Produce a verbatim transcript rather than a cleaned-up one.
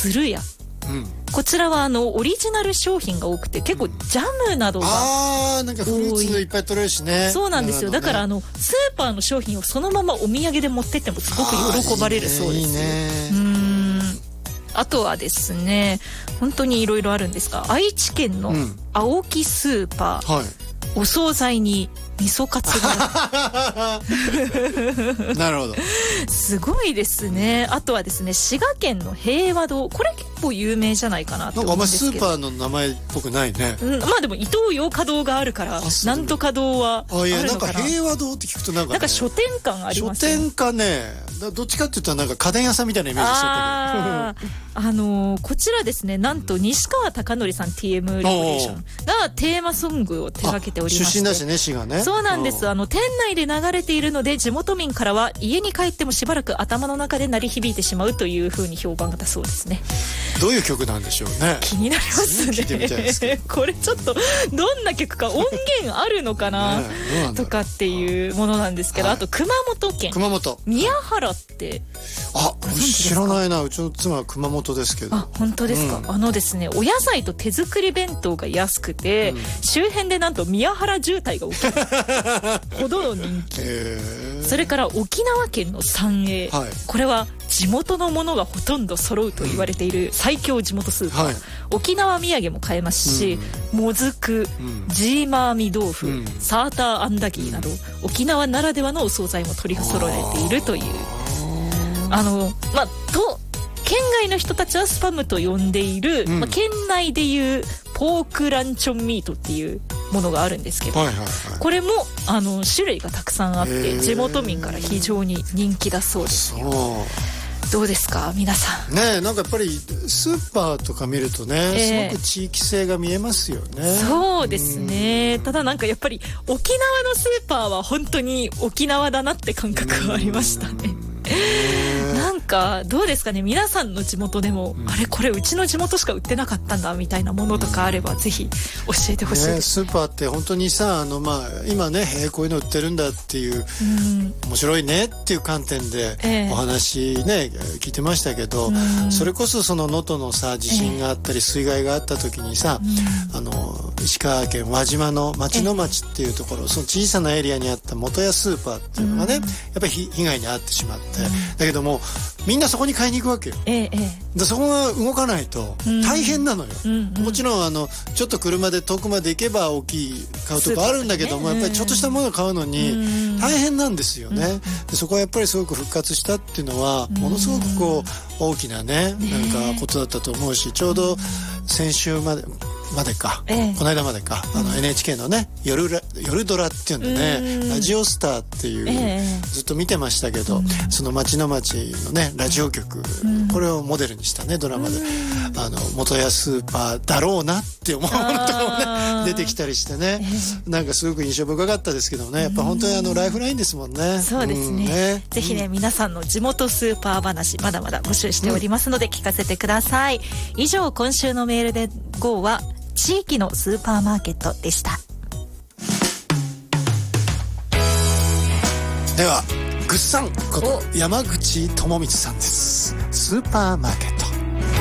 鶴屋、 うん、 こちらはあのオリジナル商品が多くて結構ジャムなどが、うん、 あーなんかフルーツいっぱい取れるしね。 そうなんですよ、ね、だからあのスーパーの商品をそのままお土産で持ってってもすごく喜ばれるそうです。 いいね、いいね。 うーん、あとはですね本当にいろいろあるんですが、愛知県の青木スーパー、うん、はい、お惣菜に味噌カツがなるほど、 すごいですね。あとはですね滋賀県の平和堂、これ結構有名じゃないかなと思うんですけど、 なんかあんまスーパーの名前っぽくないね、 うん、まあでも伊東洋華堂があるからなんとか堂はあるのかな。あ、いや、なんか平和堂って聞くとなんか、ね、 なんか書店感ありますね。 書店かね、どっちかって言ったらなんか家電屋さんみたいなイメージしてたけど、 ああのー、こちらですね、なんと西川貴教さん ティーエム レボリューションがテーマソングを手掛けておりまして、 出身だしね、滋賀ね。 そうなんです。あの店内で流れているので地元民からは家に帰ってもしばらく頭の中で鳴り響いてしまうという風に評判がだそうですね。 どういう曲なんでしょうね。 気になりますね。聞いてみたいですけどこれちょっとどんな曲か音源あるのかな、ね、とかっていうものなんですけど、はい、あと熊本県熊本宮原って、 あ、知らないな。うちの妻は熊本ですけど。 あ、本当ですか、うん、あのですね、お野菜と手作り弁当が安くて、うん、周辺でなんと宮原渋滞が起きるほどの人気。それから沖縄県の三栄、はい、これは地元のものがほとんど揃うと言われている最強地元スーパー、はい、沖縄土産も買えますし、うん、もずく、うん、ジーマーミ豆腐、うん、サーターアンダギーなど、うん、沖縄ならではのお惣菜も取り揃えているという、あのまあと県外の人たちはスパムと呼んでいる、うん、まあ、県内でいうポークランチョンミートっていうものがあるんですけど、はいはいはい、これもあの種類がたくさんあって地元民から非常に人気だそうですよ。どうですか皆さん。 ねえ、なんかやっぱりスーパーとか見るとね、えー、すごく地域性が見えますよね。 そうですね。ただなんかやっぱり沖縄のスーパーは本当に沖縄だなって感覚がありましたね。なんかどうですかね、皆さんの地元でも、うん、あれこれうちの地元しか売ってなかったんだみたいなものとかあれば、うん、ぜひ教えてほしいです、 ね、スーパーって本当にさ、あの、まあ、今ね、えー、こういうの売ってるんだっていう、うん、面白いねっていう観点でお話ね、えー、聞いてましたけど、うん、それこそその能登のさ地震があったり水害があった時にさ、えー、あの石川県輪島の町の町っていうところ、その小さなエリアにあった元屋スーパーっていうのがね、うん、やっぱり被害に遭ってしまって、うん、だけどもみんなそこに買いに行くわけよ、ええ、でそこが動かないと大変なのよ、うんうん、もちろんあのちょっと車で遠くまで行けば大きい買うとこあるんだけども、ね、やっぱりちょっとしたものを買うのに大変なんですよね、うん、でそこはやっぱりすごく復活したっていうのはものすごくこう大きなね、なんかことだったと思うし、ちょうど先週までまでか、ええ、この間までか、あの エヌエイチケー のね夜ラ、夜ドラっていうんでね、ラジオスターっていう、え、ずっと見てましたけど、うん、その町の町のねラジオ局、うん、これをモデルにしたねドラマで、うん、あの元屋スーパーだろうなって思うものとかもね出てきたりしてね、え、なんかすごく印象深かったですけどね、やっぱ本当にあのライフラインですもんね。 そうですね、うん、ね、ぜひね、うん、皆さんの地元スーパー話まだまだ募集しておりますので聞かせてください、うん、以上今週のメールで ゴー は地域のスーパーマーケットでした。 ではぐっさんこと山口智光さんです。スーパーマーケット。